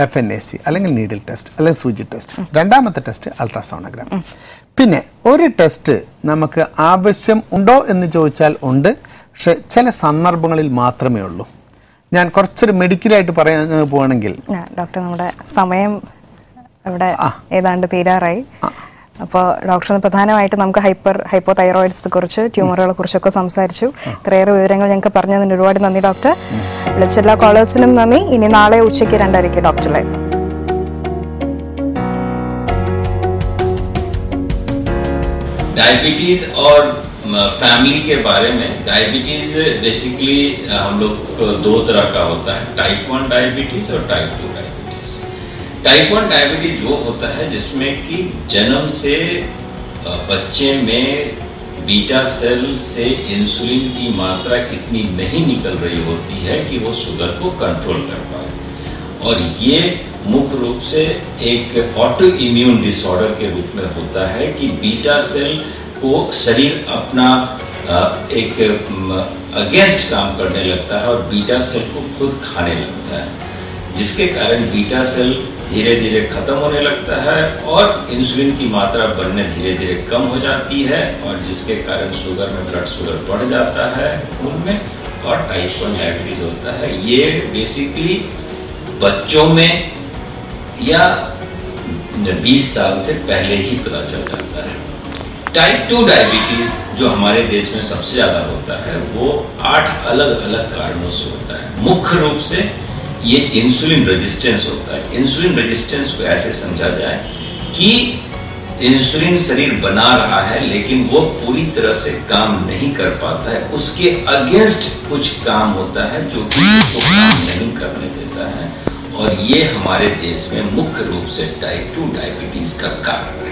FNAC അല്ലെങ്കിൽ needle test അല്ലെങ്കിൽ സൂചി ടെസ്റ്റ്. രണ്ടാമത്തെ ടെസ്റ്റ് അൾട്രാസോണോഗ്രാം. പിന്നെ ഒരു ടെസ്റ്റ് നമുക്ക് ആവശ്യം ഉണ്ടോ എന്ന് ചോദിച്ചാൽ ഉണ്ട്, പക്ഷെ ചില സന്ദർഭങ്ങളിൽ മാത്രമേ ഉള്ളൂ. ഞാൻ കുറച്ചൊരു മെഡിക്കലായിട്ട് പറയാൻ പോവാണെങ്കിൽ ഡോക്ടർ, നമ്മുടെ സമയം ഇവിടെ ഏതാണ്ട് തീരാറായി. അപ്പോൾ ഡോക്ടർ പ്രധാനമായിട്ട് നമുക്ക് ഹൈപ്പോതൈറോയിഡ്സിനെ കുറിച്ച്, ട്യൂമറുകളെ കുറിച്ചൊക്കെ സംസാരിച്ചു. ഇത്രയേറെ വിവരങ്ങൾ ഞങ്ങൾക്ക് പറഞ്ഞതിന് ഒരുപാട് നന്ദി ഡോക്ടർ. വിളിച്ച എല്ലാ കോളേഴ്സിനും നന്ദി. ഇനി നാളെ ഉച്ചയ്ക്ക് 2:30 ഡോക്ടറെ. डायबिटीज और फैमिली के बारे में, डायबिटीज बेसिकली हम लोग को 2 तरह का होता है, टाइप 1 डायबिटीज और टाइप 2 डायबिटीज. टाइप 1 डायबिटीज वो होता है जिसमें कि जन्म से बच्चे में बीटा सेल से इंसुलिन की मात्रा इतनी नहीं निकल रही होती है कि वो शुगर को कंट्रोल कर पाए, और ये मुख्य रूप से एक ऑटो इम्यून डिसऑर्डर के रूप में होता है कि बीटा सेल को शरीर अपना एक अगेंस्ट काम करने लगता है और बीटा सेल को खुद खाने लगता है, जिसके कारण बीटा सेल धीरे धीरे खत्म होने लगता है और इंसुलिन की मात्रा बनने धीरे धीरे कम हो जाती है, और जिसके कारण शुगर में ब्लड शुगर बढ़ जाता है खून में, और टाइप 1 डायबिटीज होता है. ये बेसिकली बच्चों में या 20 साल से पहले ही पता चल जाता है. टाइप 2 डायबिटीज जो हमारे देश में सबसे ज़्यादा होता है वो 8 अलग अलग कारणों से होता है. मुख्य रूप से ये इंसुलिन रेजिस्टेंस होता है. इंसुलिन रेजिस्टेंस को ऐसे समझा जाए कि इंसुलिन शरीर बना रहा है लेकिन वो पूरी तरह से काम नहीं कर पाता है, उसके अगेंस्ट कुछ काम होता है जो कि उसको काम नहीं करने देता है, और ये हमारे देश में मुख्य रूप से टाइप 2 डायबिटीज का कारण है.